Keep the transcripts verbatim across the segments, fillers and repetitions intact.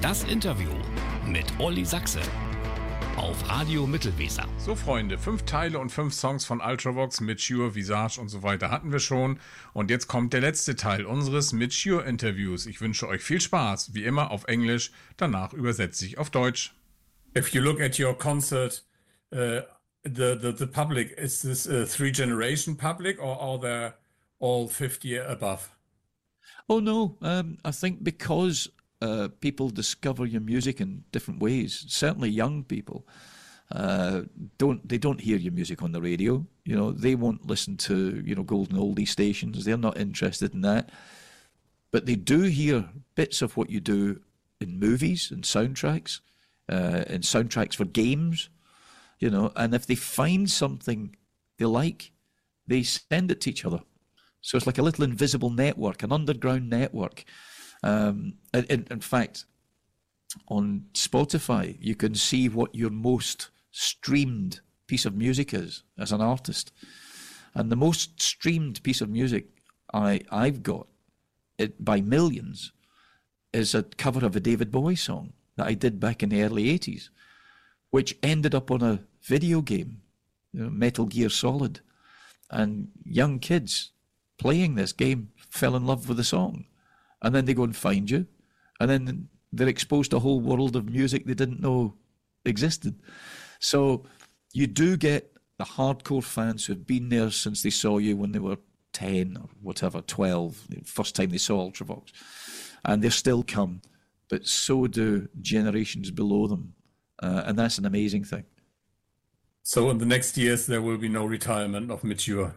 Das Interview mit Olli Sachse auf Radio Mittelweser. So Freunde, fünf Teile und fünf Songs von Ultravox, Mature, Visage und so weiter hatten wir schon. Und jetzt kommt der letzte Teil unseres Mature Interviews. Ich wünsche euch viel Spaß, wie immer auf Englisch, danach übersetze ich auf Deutsch. If you look at your concert, uh, the, the, the public, is this a three generation public or are they all fifty above? Oh no, um, I think because uh, people discover your music in different ways. Certainly, young people uh, don't they don't hear your music on the radio. You know, they won't listen to you know golden oldie stations. They're not interested in that, but they do hear bits of what you do in movies and soundtracks, uh, and soundtracks for games. You know, and if they find something they like, they send it to each other. So it's like a little invisible network, an underground network. Um, in, in fact, on Spotify, you can see what your most streamed piece of music is as an artist. And the most streamed piece of music I, I've got, it, by millions, is a cover of a David Bowie song that I did back in the early eighties, which ended up on a video game, you know, Metal Gear Solid. And young kids playing this game fell in love with the song, and then they go and find you, and then they're exposed to a whole world of music they didn't know existed. So you do get the hardcore fans who've been there since they saw you when they were ten or whatever, twelve, the first time they saw Ultravox, and they're still come, but so do generations below them, uh, and that's an amazing thing. So in the next years there will be no retirement of Mature?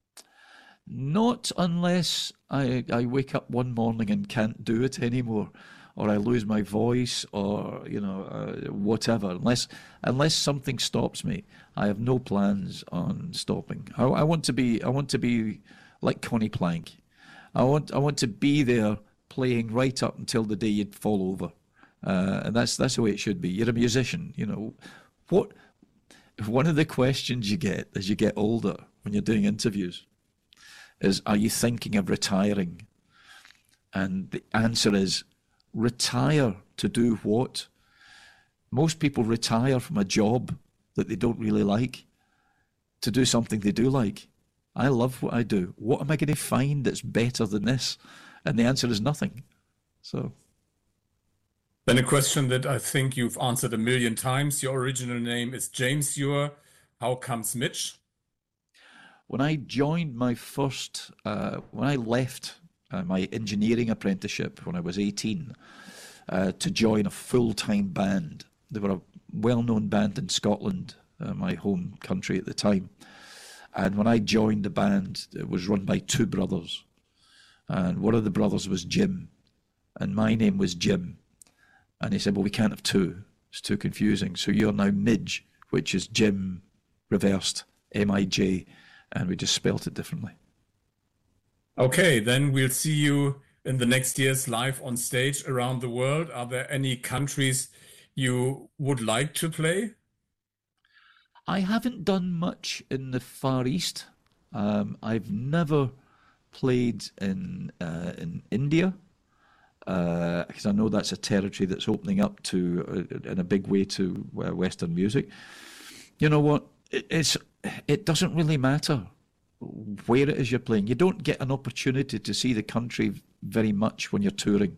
Not unless I, I wake up one morning and can't do it anymore, or I lose my voice, or you know uh, whatever. Unless unless something stops me, I have no plans on stopping. I, I want to be I want to be like Connie Plank. I want I want to be there playing right up until the day you'd fall over, uh, and that's that's the way it should be. You're a musician, you know. What one of the questions you get as you get older when you're doing interviews is, are you thinking of retiring? And the answer is, retire to do what? Most people retire from a job that they don't really like to do something they do like. I love what I do. What am I going to find that's better than this? And the answer is nothing. So. Then a question that I think you've answered a million times. Your original name is James Ure. How comes Mitch? When I joined my first, uh, when I left uh, my engineering apprenticeship when I was eighteen uh, to join a full-time band, they were a well-known band in Scotland, uh, my home country at the time. And when I joined the band, it was run by two brothers. And one of the brothers was Jim, and my name was Jim. And he said, well, we can't have two. It's too confusing. So you're now Midge, which is Jim reversed, M I J. And we just spelt it differently. Okay, then we'll see you in the next years live on stage around the world. Are there any countries you would like to play? I haven't done much in the Far East. Um, I've never played in uh, in India, because uh, I know that's a territory that's opening up to, uh, in a big way, to uh, Western music. You know what? It, it's it doesn't really matter where it is you're playing. You don't get an opportunity to see the country very much when you're touring.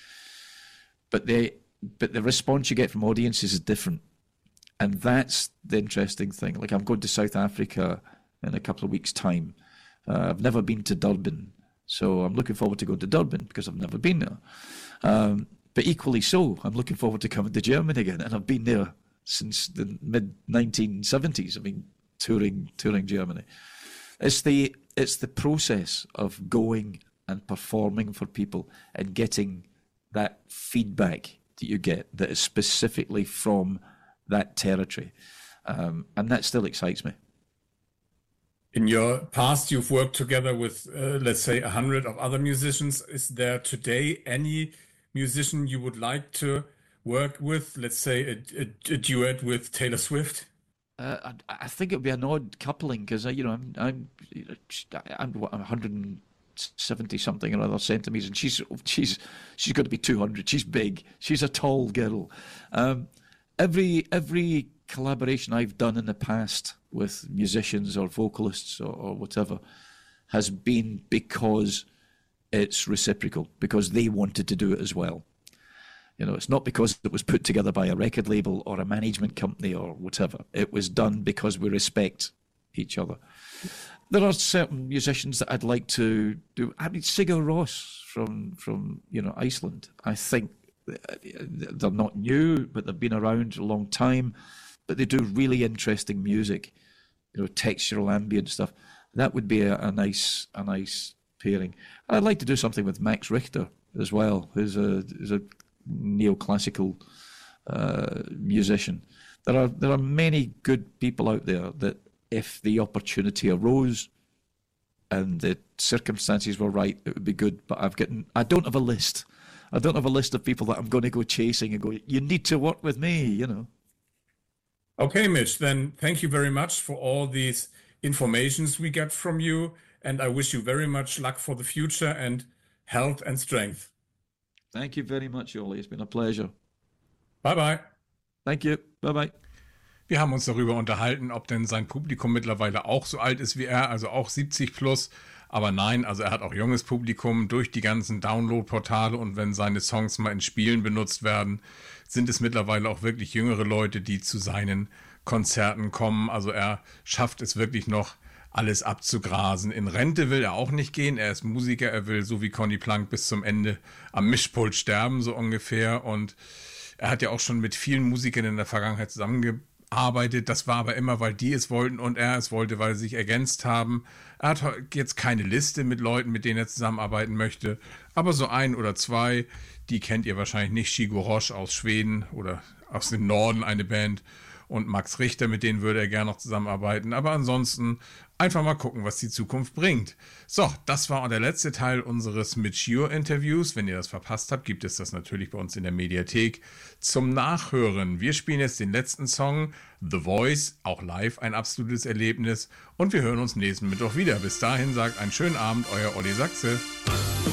But the but the response you get from audiences is different. And that's the interesting thing. Like, I'm going to South Africa in a couple of weeks' time. Uh, I've never been to Durban, so I'm looking forward to going to Durban because I've never been there. Um, but equally so, I'm looking forward to coming to Germany again, and I've been there since the mid nineteen seventies. I mean, touring touring Germany. It's the it's the process of going and performing for people and getting that feedback that you get that is specifically from that territory, um, and that still excites me. In your past, you've worked together with, uh, let's say, a hundred of other musicians. Is there today any musician you would like to work with? Let's say a, a, a duet with Taylor Swift. Uh, I, I think it'd be an odd coupling because you know I'm I'm I'm what, one hundred seventy something or other centimeters, and she's she's she's got to be two hundred. She's big. She's a tall girl. Um, every every collaboration I've done in the past with musicians or vocalists or, or whatever has been because it's reciprocal, because they wanted to do it as well. You know, it's not because it was put together by a record label or a management company or whatever. It was done because we respect each other. There are certain musicians that I'd like to do. I mean, Sigur Rós from from you know Iceland. I think they're not new, but they've been around a long time. But they do really interesting music, you know, textural ambient stuff. That would be a, a nice a nice pairing. I'd like to do something with Max Richter as well, who's a who's a neoclassical uh, musician. There are there are many good people out there that, if the opportunity arose and the circumstances were right, it would be good. But I've gotten, I don't have a list. I don't have a list of people that I'm going to go chasing and go, you need to work with me, you know. Okay, Mitch, then thank you very much for all these informations we get from you. And I wish you very much luck for the future and health and strength. Thank you very much, Ollie. It's been a pleasure. Bye-bye. Thank you. Bye-bye. Wir haben uns darüber unterhalten, ob denn sein Publikum mittlerweile auch so alt ist wie er, also auch siebzig plus. Aber nein, also er hat auch junges Publikum durch die ganzen Download-Portale, und wenn seine Songs mal in Spielen benutzt werden, sind es mittlerweile auch wirklich jüngere Leute, die zu seinen Konzerten kommen. Also er schafft es wirklich noch, alles abzugrasen. In Rente will er auch nicht gehen. Er ist Musiker, er will so wie Conny Plank bis zum Ende am Mischpult sterben, so ungefähr. Und er hat ja auch schon mit vielen Musikern in der Vergangenheit zusammengearbeitet. Arbeitet. Das war aber immer, weil die es wollten und er es wollte, weil sie sich ergänzt haben. Er hat jetzt keine Liste mit Leuten, mit denen er zusammenarbeiten möchte, aber so ein oder zwei, die kennt ihr wahrscheinlich nicht. Sigur Rós aus Schweden oder aus dem Norden, eine Band, und Max Richter, mit denen würde er gerne noch zusammenarbeiten, aber ansonsten einfach mal gucken, was die Zukunft bringt. So, das war der letzte Teil unseres Mature-Interviews. Wenn ihr das verpasst habt, gibt es das natürlich bei uns in der Mediathek zum Nachhören. Wir spielen jetzt den letzten Song, The Voice, auch live ein absolutes Erlebnis, und wir hören uns nächsten Mittwoch wieder. Bis dahin sagt einen schönen Abend, euer Olli Sachse.